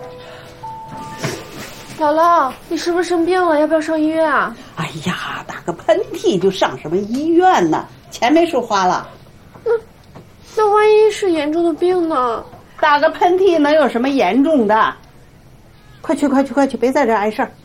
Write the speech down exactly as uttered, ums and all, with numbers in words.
姥姥，你是不是生病了？要不要上医院啊？ 哎呀，打个喷嚏就上什么医院呢？钱没处花了。 那那万一是严重的病呢？ 打个喷嚏能有什么严重的？快去快去快去，别在这儿碍事儿。